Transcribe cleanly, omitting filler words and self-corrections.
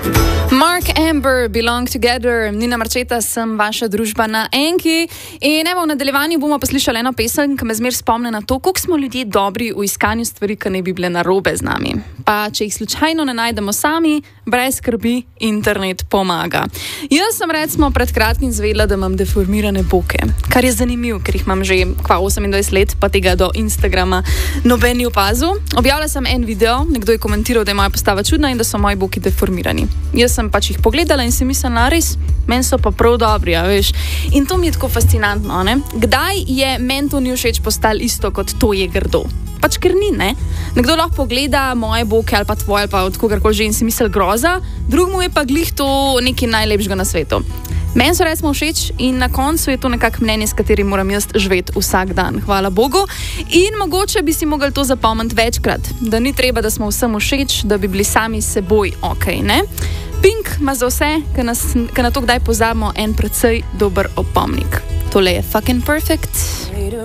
Mark Amber, Belong Together, Nina Marčeta, sem vaša družba na Enki. In evo, v nadaljevanju bomo poslušali eno pesem, ki me zmer spomne na to, koliko smo ljudje dobri v iskanju stvari, ki ne bi bile narobe z nami. Pa če jih slučajno ne najdemo sami, brez skrbi, internet pomaga. Jaz sem recimo pred kratkim izvedela, da imam deformirane boke, kar je zanimivo, ker jih imam že 28 let, pa tega do Instagrama noben ni opazil. Objavila sem en video, nekdo je komentiral, da je moja postava čudna in da so moji boki deformirani. Jaz sem pač jih pogledala in si mislila, res, meni so pa prav dobri, a veš. In to mi je tako fascinantno, ne? Kdaj je meni to ni všeč postalo isto kot to je grdo? Pač ker ni, ne? Nekdo lahko pogleda moje boke ali pa tvoje ali pa od kogarkoli že in si misli groza, drugmu je pa glih to nekaj najlepšega na svetu. Meni so recimo všeč in na koncu je to nekak mnenje, s katerim moram jaz živeti vsak dan, hvala Bogu. In mogoče bi si mogli to zapomniti večkrat, da ni treba, da smo vsem všeč, da bi bili sami s seboj okej, ne? Pink ima za vse, ki na to kdaj pozabimo, en precej dober opomnik. Tole je Fucking Perfect.